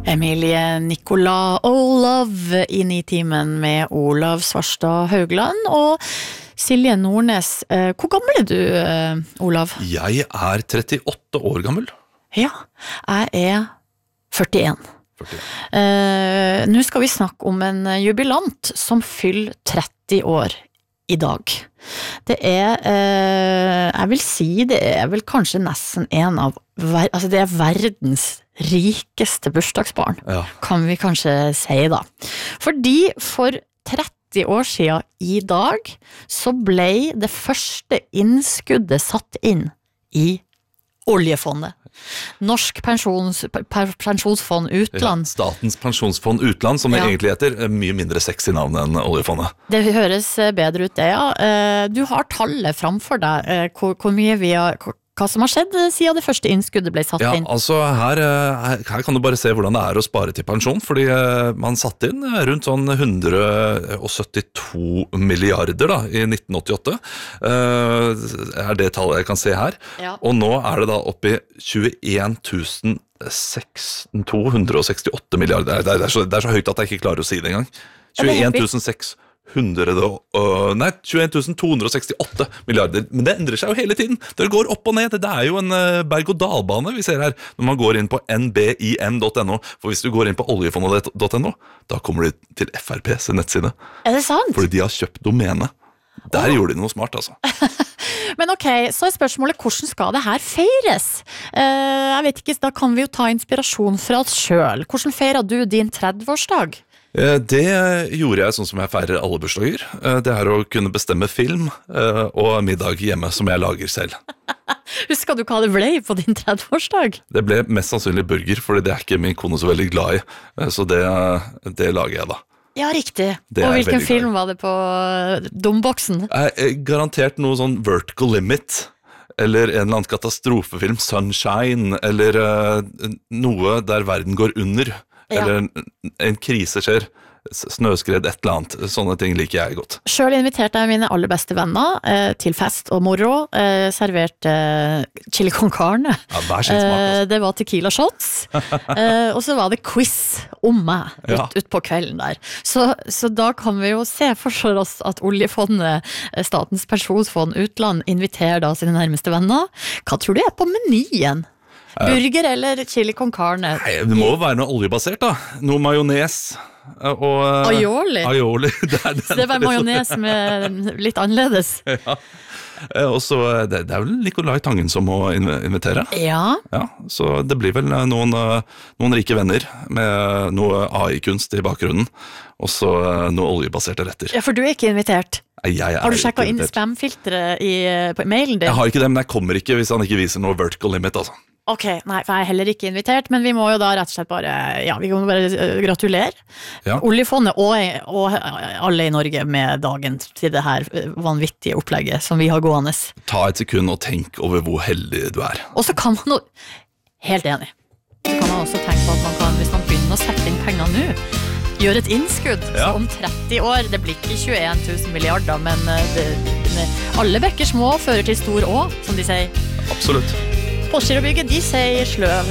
Emilie Nicolas Olav I Nitimen med Olav Svarstad Haugland og Silje Nordnes. Hvor gammel du, Olav? Jeg 38 år gammel. Ja, jeg 41. Nå skal vi snakke om en jubilant som fyller 30 år I dag. Det jeg vil si, det vel kanskje nesten en av, altså det verdens rikeste bursdagsbarn, kan vi kanskje si da. Fordi for 30 år siden I dag, så ble det første innskuddet satt inn I oljefondet. Norsk pensjonsfond utland. Statens pensjonsfond utland, som det egentlig heter, mye mindre sexy navn enn oljefondet. Det høres bedre ut det, ja. Du har tallet framfor deg, hvor mye vi har... Hva som har skjedd siden det første innskuddet ble satt inn? Ja, altså her kan du bare se hvordan det å spare til pensjon, fordi man satt inn rundt sånn 172 milliarder da, I 1988. Det tallet jeg kan se her. Ja. Og nå det da oppe I 21 268 milliarder. Det er så høyt at jeg ikke klarer å si det engang. 21 268 milliarder. Men det endrer seg jo hele tiden. Det går opp og ned. Det jo en berg-og-dal-bane vi ser her når man går inn på nbim.no. For hvis du går inn på oljefondet.no, da kommer du til FrPs nettside. Det sant? Fordi de har kjøpt domene. Der gjorde de noe smart, altså. Men ok, så spørsmålet, hvordan skal det her feires? Jeg vet ikke, da kan vi jo ta inspirasjon fra oss selv. Hvordan feirer du din 30-årsdag? Det gjorde jeg sånn som jeg feirer alle bursdager. Det å kunne bestemme film og middag hjemme som jeg lager selv. Husker du hva det ble på din 30-årsdag? Det ble mest sannsynlig burger, fordi det ikke min kone så veldig glad I. Så det lager jeg da. Ja, riktig. Og hvilken film var det på domboksen? Garantert noe sånn Vertical Limit, eller en eller annen katastrofefilm, Sunshine, eller noe der verden går under. Eller en krise skjer, snøskred, et eller annet. Sånne ting liker jeg godt. Selv inviterte jeg mine aller beste venner til fest og moro, serverte chili con carne. Ja, hver sin smak, altså. Det var tequila shots, og så var det quiz om meg ut på kvelden der. Så da kan vi jo se for oss at oljefondet, Statens pensjonsfond utland, inviterer da sine nærmeste venner. Hva tror du på menyen? Burger eller chili con carne? Nei, det må jo være noe oljebasert da. Noe majones og... Aioli? Aioli. Det var majones med litt annerledes. Ja. Og så, det vel Nicolai Tangen som må invitere. Ja. Ja, så det blir vel noen rike venner med noe AI-kunst I bakgrunnen, og så noe oljebaserte retter. Ja, for du ikke invitert. Har du sjekket inn spam-filteret på mailen din? Jeg har ikke det, men jeg kommer ikke hvis han ikke viser noe vertical limit, altså. Ok, nei, for jeg heller ikke invitert, men vi må jo da rett og slett bare, vi kan bare gratulere oljefondet og alle I Norge med dagen til det her vanvittige opplegget som vi har gående. Ta et sekund og tenk over hvor heldig du Og så kan man jo, helt enig, så kan man også tenke på at man kan, hvis man begynner å sette inn penger nå, gjøre et innskudd så om 30 år, det blir ikke 21 000 milliarder, men alle bekker små fører til stor å, som de sier. Absolutt. Postgirobygget, de sier sløv